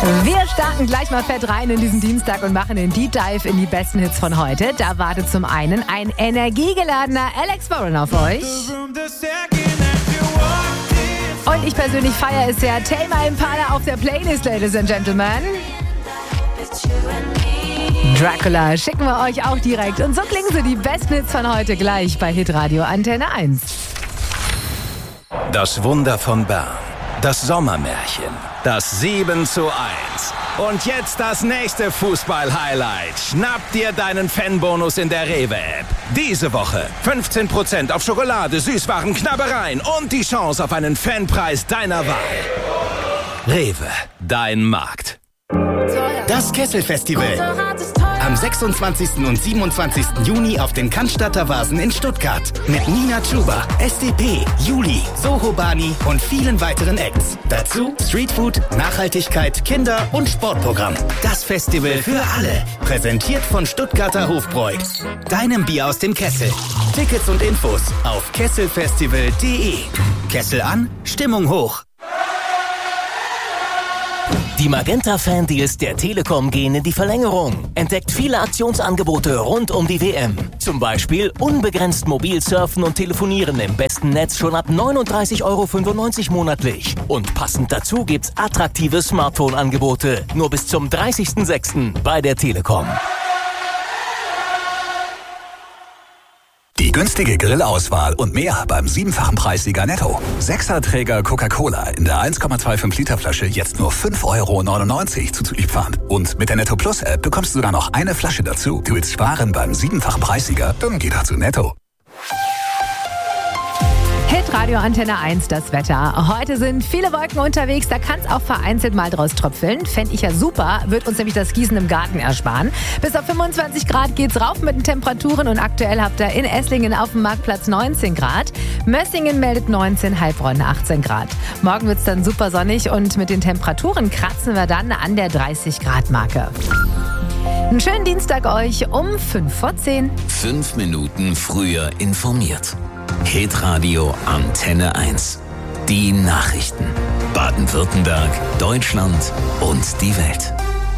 Wir starten gleich mal fett rein in diesen Dienstag und machen den Deep Dive in die besten Hits von heute. Da wartet zum einen ein energiegeladener Alex Warren auf euch. Und ich persönlich feiere es sehr. Tame Impala auf der Playlist, Ladies and Gentlemen. Dracula schicken wir euch auch direkt. Und so klingen sie, die besten Hits von heute, gleich bei Hitradio Antenne 1. Das Wunder von Bern. Das Sommermärchen. Das 7:1. Und jetzt das nächste Fußball-Highlight. Schnapp dir deinen Fanbonus in der Rewe-App. Diese Woche 15% auf Schokolade, Süßwaren, Knabbereien und die Chance auf einen Fanpreis deiner Wahl. Rewe, dein Markt. Das Kessel-Festival. Am 26. und 27. Juni auf den Cannstatter Vasen in Stuttgart. Mit Nina Chuba, SDP, Juli, Soho Bani und vielen weiteren Acts. Dazu Streetfood, Nachhaltigkeit, Kinder- und Sportprogramm. Das Festival für alle. Präsentiert von Stuttgarter Hofbräu. Deinem Bier aus dem Kessel. Tickets und Infos auf kesselfestival.de. Kessel an, Stimmung hoch. Die Magenta-Fan-Deals der Telekom gehen in die Verlängerung. Entdeckt viele Aktionsangebote rund um die WM. Zum Beispiel unbegrenzt mobil surfen und telefonieren im besten Netz schon ab 39,95 € monatlich. Und passend dazu gibt's attraktive Smartphone-Angebote. Nur bis zum 30.06. bei der Telekom. Die günstige Grillauswahl und mehr beim 7-fachen Preissieger Netto. 6er-Träger Coca-Cola in der 1,25 Liter Flasche jetzt nur 5,99 € zuzüglich Pfand. Und mit der Netto Plus App bekommst du sogar noch eine Flasche dazu. Du willst sparen beim 7-fachen Preissieger? Dann geh doch zu Netto. Hitradio Antenne 1, das Wetter. Heute sind viele Wolken unterwegs, da kann es auch vereinzelt mal draus tröpfeln. Fände ich ja super, wird uns nämlich das Gießen im Garten ersparen. Bis auf 25 Grad geht's rauf mit den Temperaturen und aktuell habt ihr in Esslingen auf dem Marktplatz 19 Grad. Mössingen meldet 19, Heilbronn 18 Grad. Morgen wird's dann super sonnig und mit den Temperaturen kratzen wir dann an der 30 Grad Marke. Einen schönen Dienstag euch um 5:10. 5 Minuten früher informiert. Hitradio Antenne 1. Die Nachrichten. Baden-Württemberg, Deutschland und die Welt.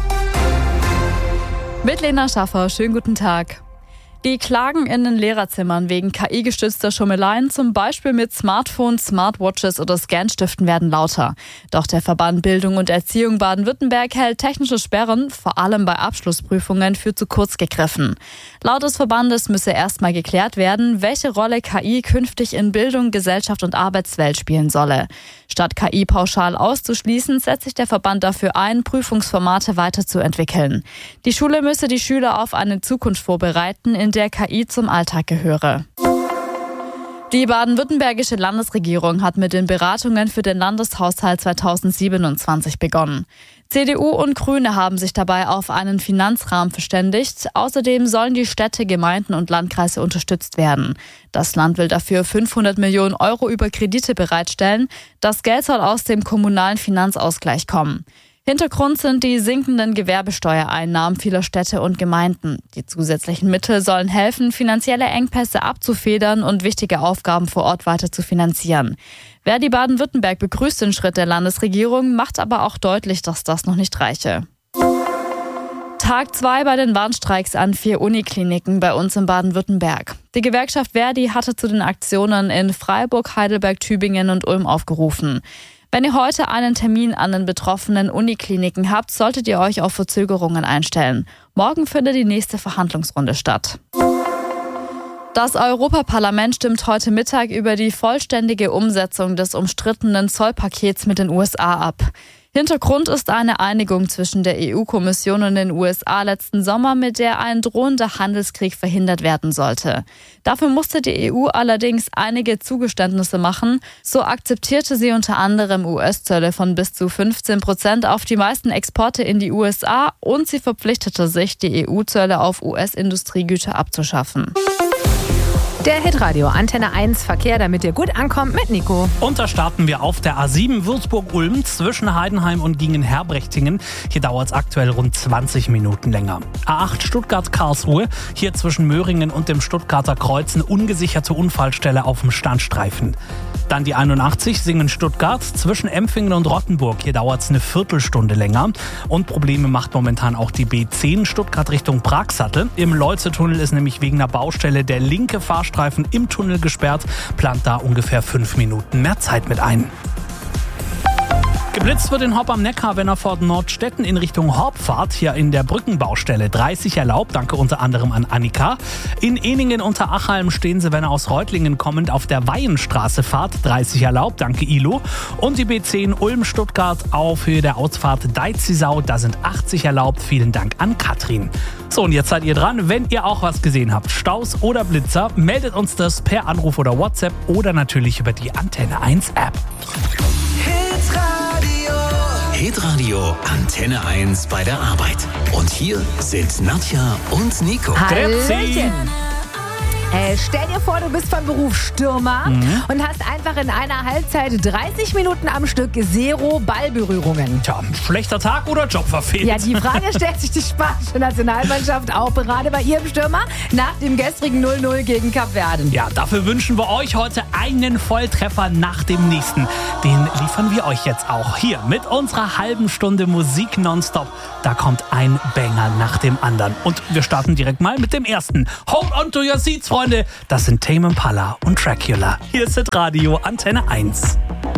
Mit Lena Schaffer, schönen guten Tag. Die Klagen in den Lehrerzimmern wegen KI-gestützter Schummeleien, zum Beispiel mit Smartphones, Smartwatches oder Scanstiften, werden lauter. Doch der Verband Bildung und Erziehung Baden-Württemberg hält technische Sperren, vor allem bei Abschlussprüfungen, für zu kurz gegriffen. Laut des Verbandes müsse erstmal geklärt werden, welche Rolle KI künftig in Bildung, Gesellschaft und Arbeitswelt spielen solle. Statt KI pauschal auszuschließen, setzt sich der Verband dafür ein, Prüfungsformate weiterzuentwickeln. Die Schule müsse die Schüler auf eine Zukunft vorbereiten, in der KI zum Alltag gehöre. Die baden-württembergische Landesregierung hat mit den Beratungen für den Landeshaushalt 2027 begonnen. CDU und Grüne haben sich dabei auf einen Finanzrahmen verständigt. Außerdem sollen die Städte, Gemeinden und Landkreise unterstützt werden. Das Land will dafür 500 Millionen € über Kredite bereitstellen. Das Geld soll aus dem kommunalen Finanzausgleich kommen. Hintergrund sind die sinkenden Gewerbesteuereinnahmen vieler Städte und Gemeinden. Die zusätzlichen Mittel sollen helfen, finanzielle Engpässe abzufedern und wichtige Aufgaben vor Ort weiter zu finanzieren. Verdi Baden-Württemberg begrüßt den Schritt der Landesregierung, macht aber auch deutlich, dass das noch nicht reiche. Tag 2 bei den Warnstreiks an 4 Unikliniken bei uns in Baden-Württemberg. Die Gewerkschaft Verdi hatte zu den Aktionen in Freiburg, Heidelberg, Tübingen und Ulm aufgerufen. Wenn ihr heute einen Termin an den betroffenen Unikliniken habt, solltet ihr euch auf Verzögerungen einstellen. Morgen findet die nächste Verhandlungsrunde statt. Das Europaparlament stimmt heute Mittag über die vollständige Umsetzung des umstrittenen Zollpakets mit den USA ab. Hintergrund ist eine Einigung zwischen der EU-Kommission und den USA letzten Sommer, mit der ein drohender Handelskrieg verhindert werden sollte. Dafür musste die EU allerdings einige Zugeständnisse machen. So akzeptierte sie unter anderem US-Zölle von bis zu 15% auf die meisten Exporte in die USA und sie verpflichtete sich, die EU-Zölle auf US-Industriegüter abzuschaffen. Der Hitradio Antenne 1 Verkehr, damit ihr gut ankommt, mit Nico. Und da starten wir auf der A7 Würzburg-Ulm zwischen Heidenheim und Gingen-Herbrechtingen. Hier dauert es aktuell rund 20 Minuten länger. A8 Stuttgart-Karlsruhe, hier zwischen Möhringen und dem Stuttgarter Kreuz eine ungesicherte Unfallstelle auf dem Standstreifen. Dann die 81 Singen-Stuttgart zwischen Empfingen und Rottenburg. Hier dauert es eine Viertelstunde länger. Und Probleme macht momentan auch die B10 Stuttgart Richtung Pragsattel. Im Leutze-Tunnel ist nämlich wegen einer Baustelle der linke Fahrstreifen im Tunnel gesperrt. Plant da ungefähr 5 Minuten mehr Zeit mit ein. Geblitzt wird in Hopp am Neckar, wenn er vor Nordstetten in Richtung Horb fahrt, hier in der Brückenbaustelle. 30 erlaubt, danke unter anderem an Annika. In Eningen unter Achalm stehen sie, wenn er aus Reutlingen kommend auf der Weihenstraße fahrt. 30 erlaubt, danke Ilo. Und die B10 Ulm-Stuttgart auf Höhe der Ausfahrt Deizisau, da sind 80 erlaubt. Vielen Dank an Katrin. So, und jetzt seid ihr dran. Wenn ihr auch was gesehen habt, Staus oder Blitzer, meldet uns das per Anruf oder WhatsApp oder natürlich über die Antenne 1 App. Hitradio Antenne 1 bei der Arbeit. Und hier sind Nadja und Nico. Hallöchen. Stell dir vor, du bist von Beruf Stürmer und hast einfach in einer Halbzeit 30 Minuten am Stück zero Ballberührungen. Tja, schlechter Tag oder Job verfehlt? Ja, die Frage stellt sich die spanische Nationalmannschaft auch gerade bei ihrem Stürmer nach dem gestrigen 0-0 gegen Kapverden. Ja, dafür wünschen wir euch heute einen Volltreffer nach dem nächsten. Den liefern wir euch jetzt auch hier mit unserer halben Stunde Musik nonstop. Da kommt ein Banger nach dem anderen. Und wir starten direkt mal mit dem ersten. Hold on to your seats, Freunde. Das sind Tame Impala und Dracula. Hier ist Hitradio Antenne 1.